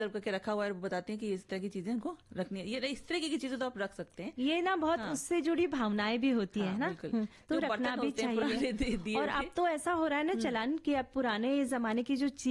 करके रखा हुआ है, वो बताते हैं कि इस तरह की चीजें इनको रखनी है। ये इस तरह की चीजें तो आप रख सकते हैं। ये ना बहुत उससे जुड़ी भावनाएं भी होती है ना, बिल्कुल। तो जो रखना बर्तन भी होते हैं पुराने चाहिए। दिए और थे। अब तो ऐसा हो रहा है ना चलन कि अब पुराने जमाने की जो